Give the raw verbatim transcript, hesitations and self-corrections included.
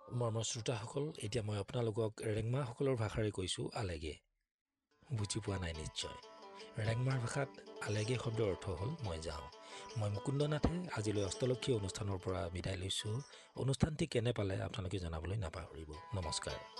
মৰ্মৰ শ্ৰোতাসকল, এতিয়া মই আপোনালোকক ৰেংমাসকলৰ ভাষাৰে কৈছোঁ আলেগে। বুজি পোৱা নাই নিশ্চয়। ৰেংমাৰ ভাষাত আলেগে শব্দৰ অৰ্থ হ'ল মই যাওঁ। মই মুকুন্দ নাথে আজিলৈ অষ্টলক্ষী অনুষ্ঠানৰ পৰা বিদায় লৈছোঁ। অনুষ্ঠানটি কেনে পালে আপোনালোকে জনাবলৈ নাপাহৰিব। নমস্কাৰ।